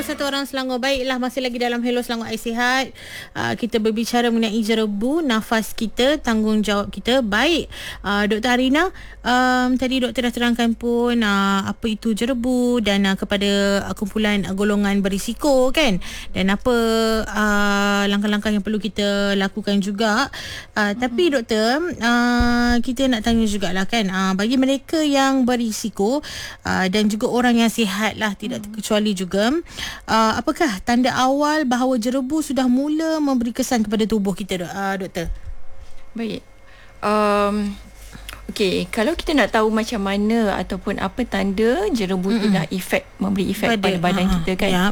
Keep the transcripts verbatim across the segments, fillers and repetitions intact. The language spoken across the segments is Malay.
satu orang Selangor. Baiklah, masih lagi dalam Hello Selangor I Sihat. Uh, kita berbicara mengenai jerebu, nafas kita, tanggungjawab kita. Baik, uh, Doktor Arina, um, tadi doktor dah terangkan pun uh, apa itu jerebu dan uh, kepada uh, kumpulan uh, golongan berisiko kan, dan apa uh, langkah-langkah yang perlu kita lakukan juga. Uh, hmm. Tapi doktor, uh, kita nak tanya jugalah kan, uh, bagi mereka yang berisiko uh, dan juga orang yang sihat lah, tidak terkecuali juga, uh, apakah tanda awal bahawa jerebu sudah mula memberi kesan kepada tubuh kita, uh, doktor? Baik. Um, Okey, kalau kita nak tahu macam mana ataupun apa tanda jerebu mm-mm. tu dah efek, memberi efek pada, pada badan uh-huh. kita kan. Ya.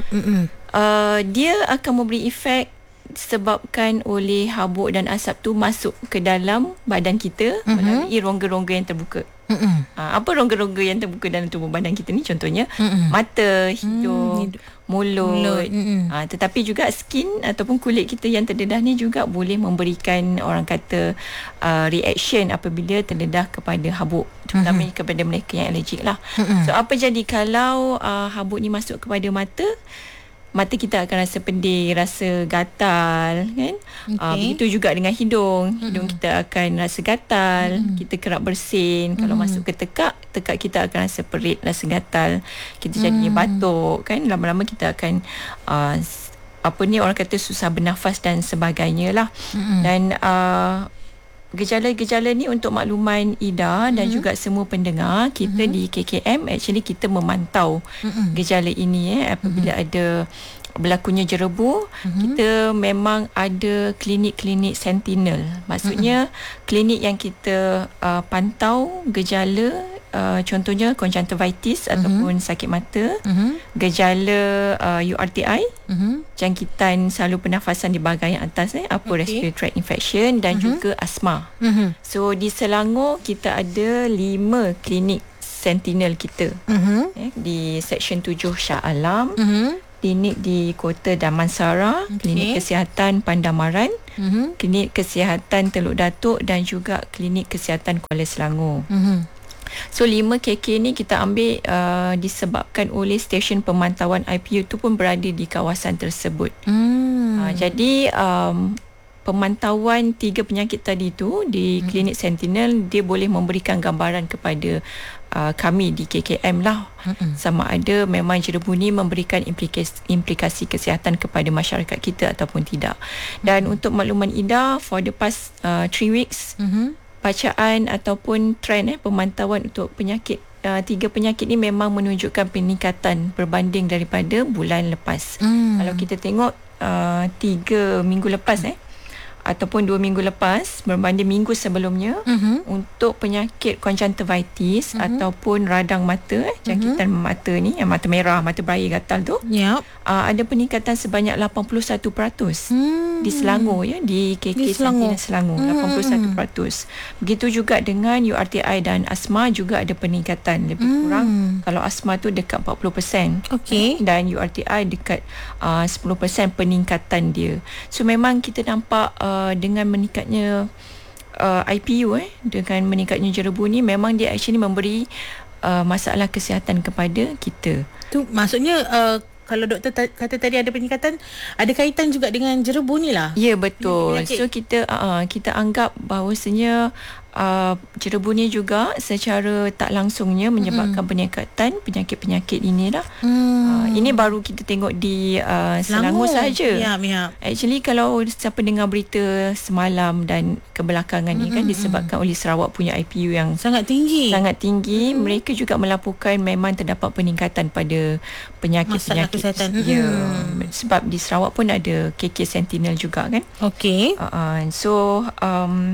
Uh, dia akan memberi efek disebabkan oleh habuk dan asap tu masuk ke dalam badan kita uh-huh. melalui rongga-rongga yang terbuka. Uh, apa rongga-rongga yang terbuka dalam tubuh badan kita ni? Contohnya uh-uh. mata, hidung, mm, mulut, mulut. Uh, tetapi juga skin ataupun kulit kita yang terdedah ni juga boleh memberikan, orang kata, uh, reaction apabila terdedah kepada habuk, terutama uh-huh. kepada mereka yang alergik lah. Uh-uh. So apa jadi kalau uh, habuk ni masuk kepada mata? Mata kita akan rasa pedih, rasa gatal kan. Okay. Uh, begitu juga dengan hidung. Hidung mm-hmm. kita akan rasa gatal, mm-hmm. kita kerap bersin. Mm-hmm. Kalau masuk ke tekak, tekak kita akan rasa perit, rasa gatal. Kita mm-hmm. jadi batuk kan. Lama-lama kita akan uh, apa ni, orang kata susah bernafas dan sebagainya lah. Mm-hmm. Dan uh, gejala-gejala ni untuk makluman Ida dan mm-hmm. juga semua pendengar kita mm-hmm. di K K M, actually kita memantau mm-hmm. gejala ini eh apabila mm-hmm. ada berlakunya jerebu. Mm-hmm. Kita memang ada klinik-klinik sentinel. Maksudnya mm-hmm. klinik yang kita uh, pantau gejala, Uh, contohnya conjunctivitis mm-hmm. ataupun sakit mata, mm-hmm. gejala uh, U R T I, mm-hmm. jangkitan saluran pernafasan di bahagian atas eh, apa okay. respiratory tract infection dan mm-hmm. juga asma. Mm-hmm. So di Selangor kita ada lima klinik sentinel kita mm-hmm. eh, di Seksyen tujuh Shah Alam, mm-hmm. klinik di Kota Damansara, okay. klinik kesihatan Pandamaran, mm-hmm. klinik kesihatan Teluk Datuk dan juga klinik kesihatan Kuala Selangor. Mm-hmm. So lima K K ni kita ambil uh, disebabkan oleh stesen pemantauan I P U tu pun berada di kawasan tersebut. Hmm. Uh, jadi um, pemantauan tiga penyakit tadi tu di hmm. klinik sentinel, dia boleh memberikan gambaran kepada uh, kami di K K M lah, hmm. sama ada memang jerebu ni memberikan implikasi, implikasi kesihatan kepada masyarakat kita ataupun tidak. Dan hmm. untuk makluman Ida, for the past uh, three weeks hmm. bacaan ataupun trend eh pemantauan untuk penyakit uh, tiga penyakit ni memang menunjukkan peningkatan berbanding daripada bulan lepas. Mm. Kalau kita tengok uh, tiga minggu lepas eh ataupun dua minggu lepas berbanding minggu sebelumnya, mm-hmm. untuk penyakit conjunctivitis mm-hmm. ataupun radang mata eh, jangkitan mm-hmm. mata ni, yang mata merah, mata beraya, gatal tu, yep. uh, ada peningkatan sebanyak lapan puluh satu peratus mm. di Selangor ya, di K K Sentinel Selangor, mm. lapan puluh satu peratus. Begitu juga dengan U R T I dan asma juga ada peningkatan lebih mm. kurang. Kalau asma tu dekat empat puluh peratus, okay. dan U R T I dekat uh, sepuluh peratus peningkatan dia. So memang kita nampak uh, Uh, dengan meningkatnya uh, I P U eh, dengan meningkatnya jerebu ni, memang dia actually memberi uh, masalah kesihatan kepada kita. Tu maksudnya uh, kalau doktor ta- kata tadi ada peningkatan, ada kaitan juga dengan jerebu ni lah. Ya, betul. Penyakit. So kita uh, kita anggap bahawasanya Uh, jerebu ni juga secara tak langsungnya menyebabkan mm. peningkatan penyakit-penyakit inilah. Mm. Uh, ini baru kita tengok di uh, Selangor sahaja. Ya, ya. Actually kalau siapa dengar berita semalam dan kebelakangan mm-hmm. ni kan, disebabkan oleh Sarawak punya I P U yang sangat tinggi. Sangat tinggi, mm. mereka juga melaporkan memang terdapat peningkatan pada penyakit-penyakit. Kesihatan. Ya. Mm. Sebab di Sarawak pun ada K K Sentinel juga kan. Okey. Uh, uh, so um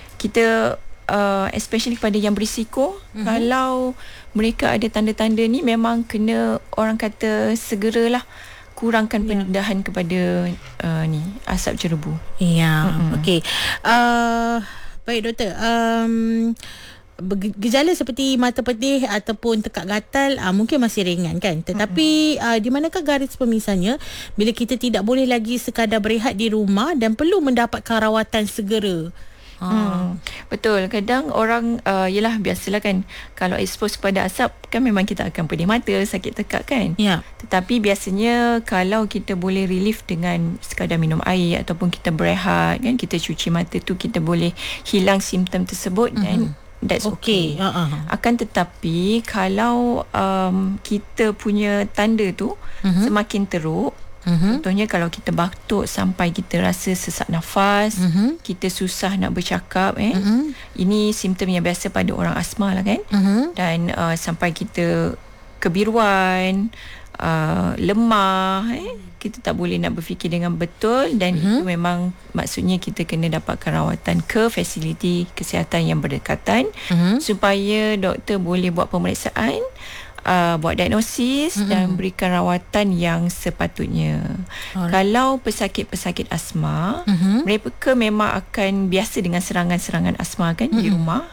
kita uh, especially kepada yang berisiko, mm-hmm. kalau mereka ada tanda-tanda ni, memang kena, orang kata, segeralah kurangkan yeah. pendedahan kepada uh, ni asap jerebu. Ya, yeah. mm-hmm. okey. Uh, baik doktor. Um gejala seperti mata pedih ataupun tekak gatal uh, mungkin masih ringan kan, tetapi mm-hmm. uh, di manakah garis pemisahnya bila kita tidak boleh lagi sekadar berehat di rumah dan perlu mendapatkan rawatan segera? Hmm, betul. Kadang orang uh, yelah biasalah kan, kalau expose pada asap kan memang kita akan pedih mata, sakit tekak kan. Ya. Tetapi biasanya kalau kita boleh relief dengan sekadar minum air ataupun kita berehat kan, kita cuci mata tu, kita boleh hilang simptom tersebut dan mm-hmm. that's okay. okay. Uh-huh. Akan tetapi kalau um, kita punya tanda tu uh-huh. semakin teruk, Uh-huh. contohnya kalau kita batuk sampai kita rasa sesak nafas, uh-huh. kita susah nak bercakap, eh. uh-huh. ini simptom yang biasa pada orang asma lah kan. uh-huh. Dan uh, sampai kita kebiruan, uh, lemah, eh. kita tak boleh nak berfikir dengan betul, dan uh-huh. itu memang maksudnya kita kena dapatkan rawatan ke fasiliti kesihatan yang berdekatan, uh-huh. supaya doktor boleh buat pemeriksaan, Uh, buat diagnosis mm-hmm. dan berikan rawatan yang sepatutnya. Alright. Kalau pesakit-pesakit asma, mm-hmm. mereka memang akan biasa dengan serangan-serangan asma kan, mm-hmm. di rumah.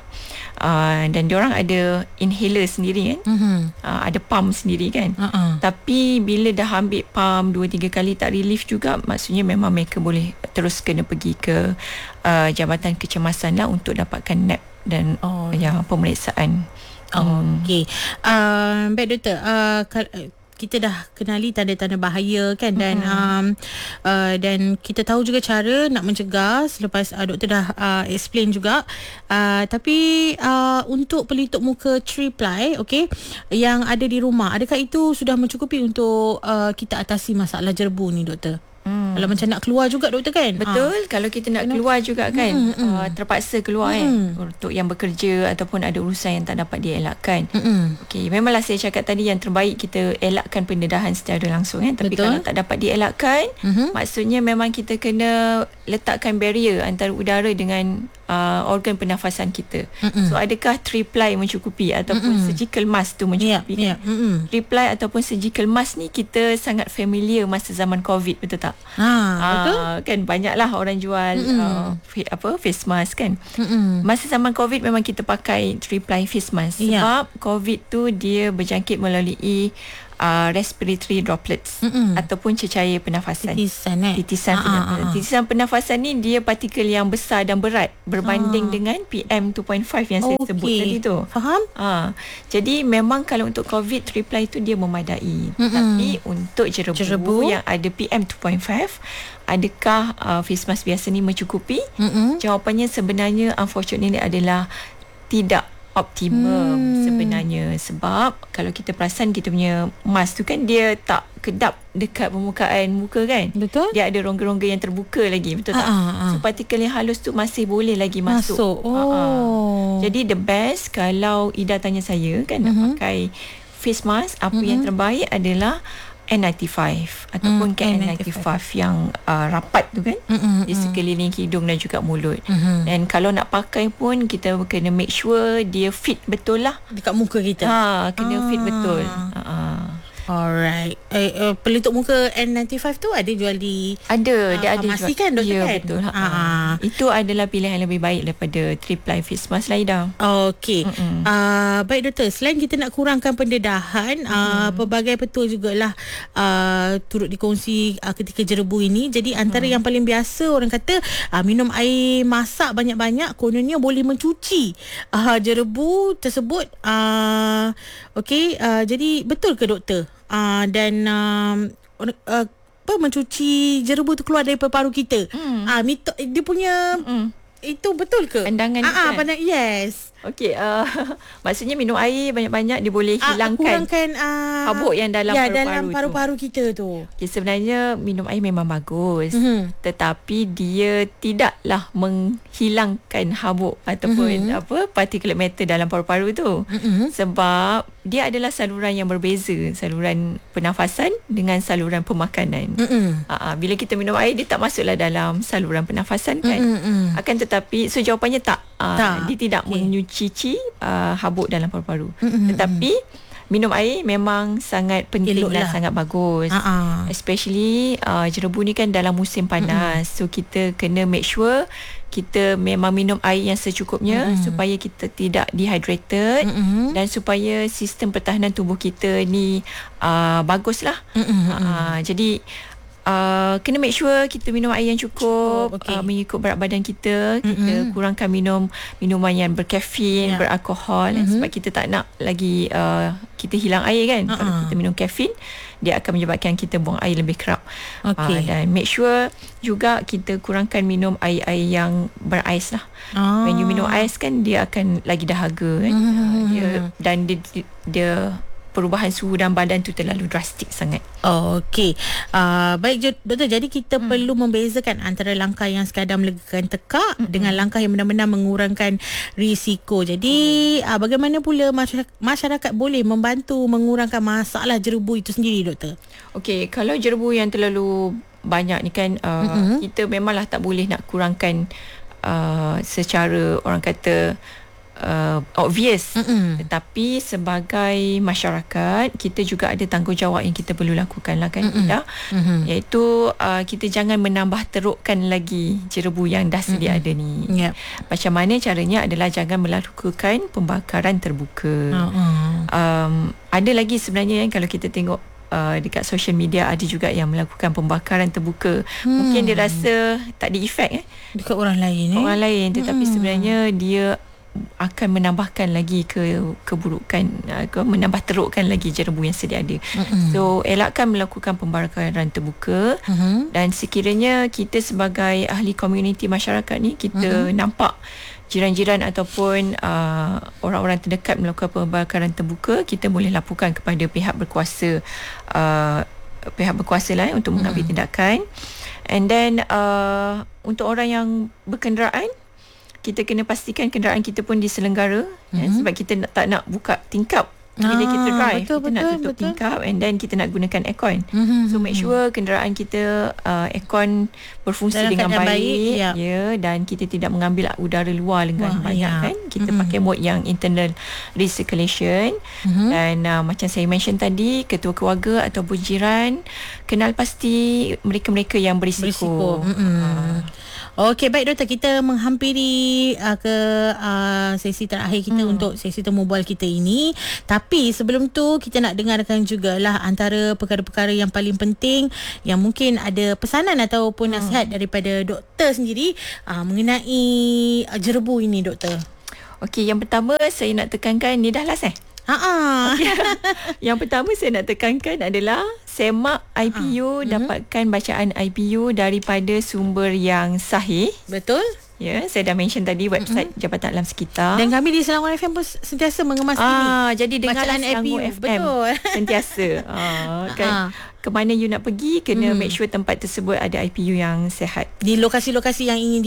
Uh, dan diorang ada inhaler sendiri kan, mm-hmm. uh, ada pump sendiri kan. uh-uh. Tapi bila dah ambil pump dua tiga kali tak relief juga, maksudnya memang mereka boleh terus kena pergi ke uh, Jabatan Kecemasan lah untuk dapatkan nap dan oh, ya, pemeriksaan. Oh, okey. Uh, baik doktor, uh, kita dah kenali tanda-tanda bahaya kan, dan mm-hmm. um, uh, dan kita tahu juga cara nak mencegah selepas uh, doktor dah uh, explain juga. Uh, tapi uh, untuk pelitup muka three ply, okey, yang ada di rumah, adakah itu sudah mencukupi untuk uh, kita atasi masalah jerebu ni doktor? Hmm. Kalau macam nak keluar juga doktor kan. Betul, ha. Kalau kita nak keluar juga kan, hmm, hmm. Uh, terpaksa keluar hmm. kan, untuk yang bekerja ataupun ada urusan yang tak dapat dielakkan. hmm. Okey, memanglah saya cakap tadi yang terbaik kita elakkan pendedahan secara langsung kan. Tapi betul. Kalau tak dapat dielakkan, hmm. maksudnya memang kita kena letakkan barrier antara udara dengan uh, organ pernafasan kita. hmm. So adakah three ply mencukupi ataupun hmm. surgical mask tu mencukupi? yeah, yeah. hmm. three ply ataupun surgical mask ni kita sangat familiar masa zaman COVID, betul tak? Ha, betul. Uh, kan banyaklah orang jual uh, f- apa face mask kan. Mm-mm. Masa zaman COVID memang kita pakai three ply face mask, yeah. sebab COVID tu dia berjangkit melalui uh, respiratory droplets, Mm-mm. ataupun cecair pernafasan. Titisan eh. Titisan ah, pernafasan. Ah, ah. Titisan pernafasan ni dia partikel yang besar dan berat berbanding ah. dengan P M two point five yang saya okay. sebut tadi tu. Faham? Ah, jadi memang kalau untuk COVID three ply tu dia memadai. Mm-mm. Tapi untuk jerebu, jerebu yang ada P M two point five, adakah uh, face mask biasa ni mencukupi? Mm-mm. Jawapannya sebenarnya unfortunately adalah tidak optimum hmm. sebenarnya, sebab kalau kita perasan kita punya mask tu kan dia tak kedap dekat permukaan muka kan. Betul. Dia ada rongga-rongga yang terbuka lagi, betul tak? Uh-uh. So partikel yang halus tu masih boleh lagi masuk. Masuk. Oh. Uh-uh. Jadi the best kalau Ida tanya saya kan, uh-huh. nak pakai face mask, apa uh-huh. yang terbaik adalah N ninety-five ataupun mm, K N ninety-five yang uh, rapat tu kan, mm-mm, di sekeliling hidung dan juga mulut. Mm-hmm. Dan kalau nak pakai pun kita kena make sure dia fit betul lah dekat muka kita. Ha, kena ah. fit betul. Ha. Alright. Eh, uh, pelitup muka N ninety-five tu ada jual di ada, uh, dia ada farmasi kan doktor ya, kan? Betul. Ha. Uh. Itu adalah pilihan yang lebih baik daripada three ply face mask lah Ida. Okey. Uh, baik doktor, selain kita nak kurangkan pendedahan, uh, pelbagai betul jugalah uh, turut dikongsi uh, ketika jerebu ini. Jadi antara mm. yang paling biasa orang kata uh, minum air masak banyak-banyak, kononnya boleh mencuci uh, jerebu tersebut. Uh, Okey, uh, jadi betul ke doktor? Uh, dan um, uh, apa mencuci jerebu tu keluar dari paru kita. Hmm. Ah, mitos dia punya hmm. itu betul ke? Pandangan ah, kan? Ah, pandang yes. Okey, uh, maksudnya minum air banyak-banyak dia boleh hilangkan uh, kurangkan uh, habuk yang dalam ya, paru-paru dalam paru-paru tu. kita tu. Okay, sebenarnya minum air memang bagus, mm-hmm. tetapi dia tidaklah menghilangkan habuk ataupun mm-hmm. apa particulate matter dalam paru-paru tu. Mm-hmm. Sebab dia adalah saluran yang berbeza, saluran pernafasan dengan saluran pemakanan. Mm-hmm. Uh, bila kita minum air dia tak masuklah dalam saluran pernafasan kan. Mm-hmm. Akan tetapi so jawapannya tak. Uh, tak. Dia tidak okay. menyuci uh, habuk dalam paru-paru. Mm-hmm. Tetapi minum air memang sangat penting dan sangat bagus. Uh-uh. Especially uh, jerebu ni kan dalam musim panas. Mm-hmm. So kita kena make sure kita memang minum air yang secukupnya, mm-hmm. supaya kita tidak dehydrated, mm-hmm. dan supaya sistem pertahanan tubuh kita ni uh, baguslah. Mm-hmm. Uh, jadi Uh, kena make sure kita minum air yang cukup, oh, okay. uh, mengikut berat badan kita. Kita mm-hmm. kurangkan minum minuman yang berkafein, yeah. beralkohol, mm-hmm. sebab kita tak nak lagi uh, kita hilang air kan. Uh-uh. Kalau kita minum kafein, dia akan menyebabkan kita buang air lebih kerap. Okay. Uh, dan make sure juga kita kurangkan minum air-air yang berais lah. Oh. When you minum ais kan, dia akan lagi dahaga kan. Mm-hmm. Uh, dia, dan dia, dia perubahan suhu dalam badan tu terlalu drastik sangat. Oh, okey. Uh, baik doktor, jadi kita hmm. perlu membezakan antara langkah yang sekadar melegakan tekak hmm. dengan langkah yang benar-benar mengurangkan risiko. Jadi hmm. uh, bagaimana pula masyarakat, masyarakat boleh membantu mengurangkan masalah jerebu itu sendiri, doktor? Okey, kalau jerebu yang terlalu banyak ni kan, uh, hmm. kita memanglah tak boleh nak kurangkan uh, secara orang kata Uh, obvious. Mm-mm. Tetapi sebagai masyarakat, kita juga ada tanggungjawab yang kita perlu lakukan lah kan, Ida. Mm-hmm. Iaitu uh, kita jangan menambah terukkan lagi jerebu yang dah sedia mm-hmm. ada ni. Yep. Macam mana caranya adalah jangan melakukan pembakaran terbuka. Uh-uh. Um, ada lagi sebenarnya kan, kalau kita tengok Uh, dekat social media ada juga yang melakukan pembakaran terbuka. Hmm. Mungkin dia rasa tak ada efek eh dekat orang lain eh? orang lain, tetapi hmm. sebenarnya dia akan menambahkan lagi ke keburukan, ke menambah terukkan lagi jerebu yang sedia ada. Hmm. So elakkan melakukan pembakaran terbuka. Hmm. Dan sekiranya kita sebagai ahli komuniti masyarakat ni, kita hmm. nampak jiran-jiran ataupun uh, orang-orang terdekat melakukan pembakaran terbuka, kita boleh laporkan kepada pihak berkuasa, uh, pihak berkuasa lah eh, untuk mengambil mm-hmm. tindakan. And then uh, untuk orang yang berkenderaan, kita kena pastikan kenderaan kita pun diselenggara, mm-hmm. eh, sebab kita nak, tak nak buka tingkap bila ah, kita drive. Betul, kita betul, nak tutup betul. tingkap, and then kita nak gunakan aircon. Mm-hmm. So make sure kenderaan kita uh, aircon berfungsi dalam dengan baik, baik ya. ya, dan kita tidak mengambil udara luar dengan Wah, banyak ya. kan. Kita mm-hmm. pakai mode yang internal recirculation. Mm-hmm. Dan uh, macam saya mention tadi, ketua keluarga ataupun jiran, kenal pasti mereka-mereka yang berisiko. berisiko. Mm-hmm. Uh, Okey, baik doktor, kita menghampiri uh, ke uh, sesi terakhir kita hmm. untuk sesi temu bual kita ini. Tapi sebelum tu kita nak dengarkan jugalah antara perkara-perkara yang paling penting yang mungkin ada pesanan ataupun hmm. nasihat daripada doktor sendiri uh, mengenai uh, jerebu ini, doktor. Okey, yang pertama saya nak tekankan, ni dah last eh? Ha-ha. Okay. Yang pertama saya nak tekankan adalah semak I P U, uh-huh. dapatkan bacaan I P U daripada sumber yang sahih. Betul. Ya, saya dah mention tadi website uh-huh. Jabatan Alam Sekitar. Dan kami di Selangor F M pun sentiasa mengemas ah, ini. Jadi dengarlah Selangor F M. Betul. Sentiasa. Ah, kan. Uh-huh. Ke mana you nak pergi, kena hmm. make sure tempat tersebut ada I P U yang sihat. Di lokasi-lokasi yang ingin